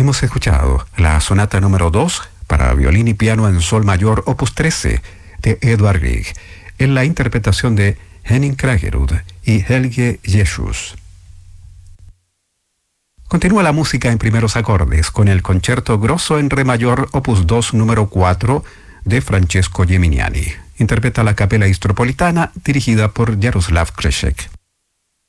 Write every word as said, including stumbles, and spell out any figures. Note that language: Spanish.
hemos escuchado la sonata número dos para violín y piano en sol mayor, opus trece, de Edvard Grieg, en la interpretación de Henning Kragerud y Helge Jesus. Continúa la música en primeros acordes con el concierto grosso en re mayor, opus dos, número cuatro, de Francesco Geminiani. Interpreta la Capella Istropolitana, dirigida por Jaroslav Krzeszek.